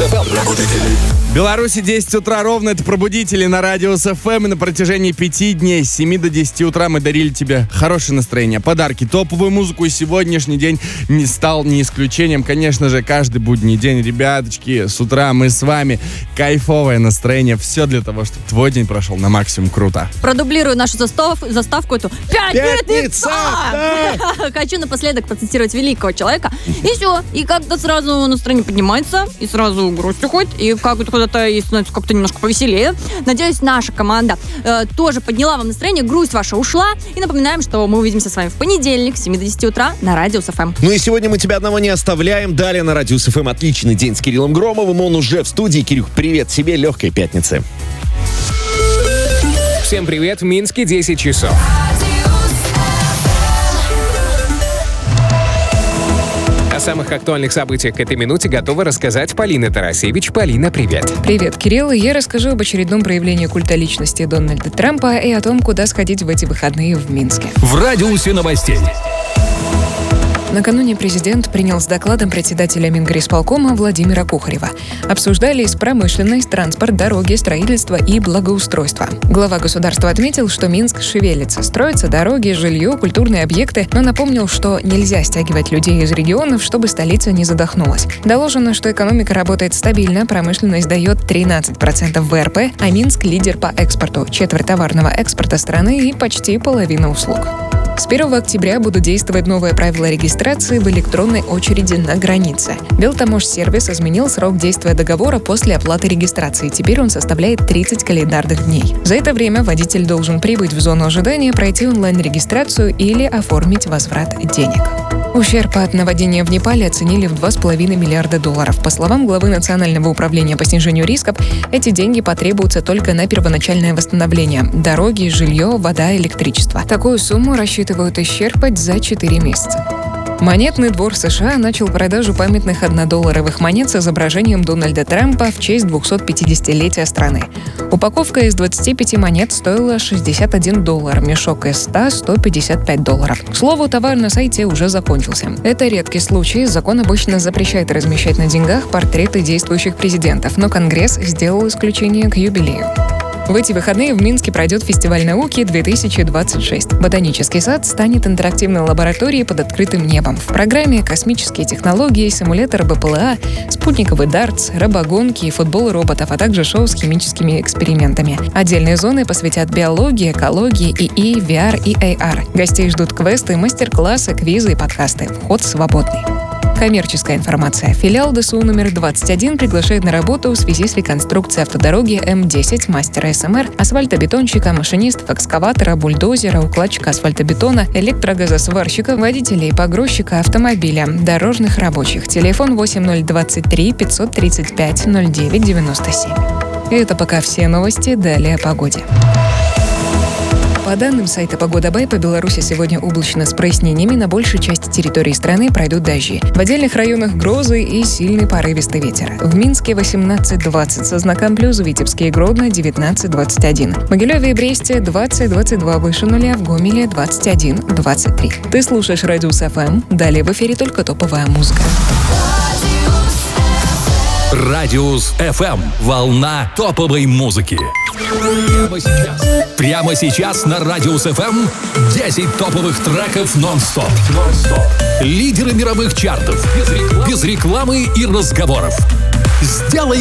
FM. В Беларуси 10 утра ровно, это «Пробудители» на Радиус ФМ. И на протяжении 5 дней с 7 до 10 утра мы дарили тебе хорошее настроение, подарки, топовую музыку. И сегодняшний день не стал ни исключением. Конечно же, каждый будний день, ребяточки, с утра мы с вами. Кайфовое настроение, все для того, чтобы твой день прошел на максимум круто. Продублирую нашу заставку эту. Пятница! Хочу напоследок процитировать великого человека. И все. И как-то сразу настроение поднимается, и сразу грусть уходит, и как-то куда-то и становится как-то немножко повеселее. Надеюсь, наша команда тоже подняла вам настроение, грусть ваша ушла. И напоминаем, что мы увидимся с вами в понедельник с 7 до 10 утра на Радиус ФМ. Ну и сегодня мы тебя одного не оставляем. Далее на Радиус ФМ отличный день с Кириллом Громовым. Он уже в студии. Кирюх, привет тебе, легкой пятницы. Всем привет, в Минске 10 часов. О самых актуальных событиях к этой минуте готова рассказать Полина Тарасевич. Полина, привет. Привет, Кирилл. Я расскажу об очередном проявлении культа личности Дональда Трампа и о том, куда сходить в эти выходные в Минске. В радиусе новостей. Накануне президент принял с докладом председателя Мингорисполкома Владимира Кухарева. Обсуждались промышленность, транспорт, дороги, строительство и благоустройство. Глава государства отметил, что Минск шевелится. Строятся дороги, жилье, культурные объекты, но напомнил, что нельзя стягивать людей из регионов, чтобы столица не задохнулась. Доложено, что экономика работает стабильно, промышленность дает 13% ВРП, а Минск – лидер по экспорту, четверть товарного экспорта страны и почти половина услуг. С 1 октября будут действовать новые правила регистрации в электронной очереди на границе. Белтаможсервис изменил срок действия договора после оплаты регистрации. Теперь он составляет 30 календарных дней. За это время водитель должен прибыть в зону ожидания, пройти онлайн-регистрацию или оформить возврат денег. Ущерб от наводнения в Непале оценили в $2,5 миллиарда. По словам главы Национального управления по снижению рисков, эти деньги потребуются только на первоначальное восстановление – дороги, жилье, вода, электричество. Такую сумму рассчитывают исчерпать за 4 месяца. Монетный двор США начал продажу памятных $1 монет с изображением Дональда Трампа в честь 250-летия страны. Упаковка из 25 монет стоила $61, мешок из 100 – $155. К слову, товар на сайте уже закончился. Это редкий случай. Закон обычно запрещает размещать на деньгах портреты действующих президентов, но Конгресс сделал исключение к юбилею. В эти выходные в Минске пройдет фестиваль науки 2026. Ботанический сад станет интерактивной лабораторией под открытым небом. В программе космические технологии, симулятор БПЛА, спутниковый дартс, робогонки и футбол роботов, а также шоу с химическими экспериментами. Отдельные зоны посвятят биологии, экологии, ИИ, VR и AR. Гостей ждут квесты, мастер-классы, квизы и подкасты. Вход свободный. Коммерческая информация. Филиал ДСУ номер 21 приглашает на работу в связи с реконструкцией автодороги М10 мастера СМР, асфальтобетонщика, машинистов, экскаватора, бульдозера, укладчика асфальтобетона, электрогазосварщика, водителя и погрузчика автомобиля, дорожных рабочих. Телефон 8023 535 0997. И это пока все новости. Далее о погоде. По данным сайта «Погода.бай», по Беларуси сегодня облачно с прояснениями. На большей части территории страны пройдут дожди. В отдельных районах грозы и сильный порывистый ветер. В Минске 18-20 со знаком плюс, в Витебске и Гродно 19-21. В Могилеве и Бресте 20-22 выше нуля, в Гомеле 21-23. Ты слушаешь Радиус ФМ. Далее в эфире только топовая музыка. Радиус ФМ. Волна топовой музыки. Прямо сейчас на Радиус ФМ 10 топовых треков нон-стоп. Лидеры мировых чартов. Без рекламы и разговоров. Сделай